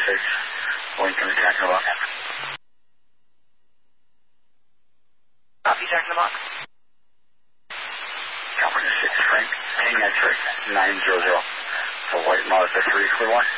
Lincoln, Jack in the Box. Copy, Jack in the Box. California 6, Frank, King X-ray, 900. For White Mazda 3, clear 1.